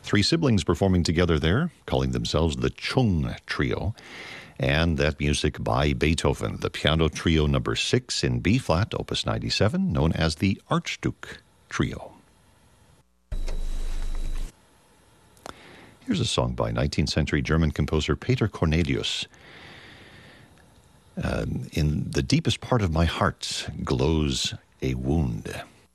Three siblings performing together there, calling themselves the Chung Trio. And that music by Beethoven, the Piano Trio No. 6 in B-flat, Opus 97, known as the Archduke Trio. Here's a song by 19th century German composer Peter Cornelius. In the deepest part of my heart glows a wound.